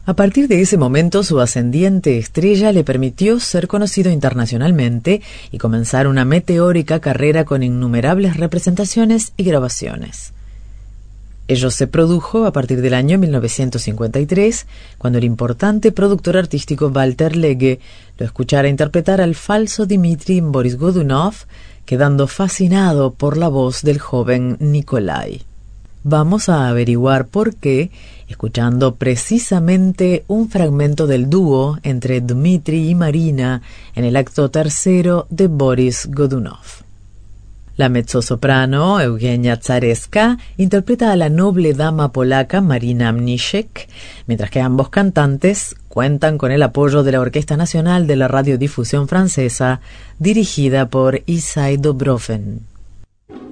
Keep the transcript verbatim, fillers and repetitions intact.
A partir de ese momento, su ascendiente estrella le permitió ser conocido internacionalmente y comenzar una meteórica carrera con innumerables representaciones y grabaciones. Ello se produjo a partir del año mil novecientos cincuenta y tres, cuando el importante productor artístico Walter Legge lo escuchara interpretar al falso Dmitri Boris Godunov, quedando fascinado por la voz del joven Nikolai. Vamos a averiguar por qué, escuchando precisamente un fragmento del dúo entre Dmitri y Marina en el acto tercero de Boris Godunov. La mezzosoprano Eugenia Zareska interpreta a la noble dama polaca Marina Mniszek, mientras que ambos cantantes cuentan con el apoyo de la Orquesta Nacional de la Radiodifusión Francesa, dirigida por Isai Dobrofen.